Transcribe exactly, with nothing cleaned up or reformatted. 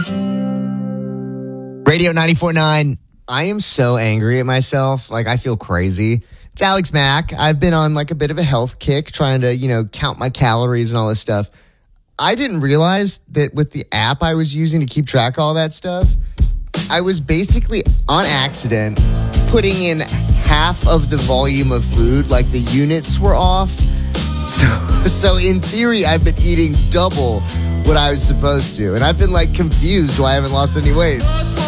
Radio ninety-four point nine. I am so angry at myself. Like, I feel crazy. It's Alex Mack. I've been on like a bit of a health kick, trying to, you know, count my calories and all this stuff. I didn't realize that with the app I was using to keep track of all that stuff, I was basically on accident putting in half of the volume of food, like the units were off. So, so in theory, I've been eating double what I was supposed to. And I've been like confused why I haven't lost any weight.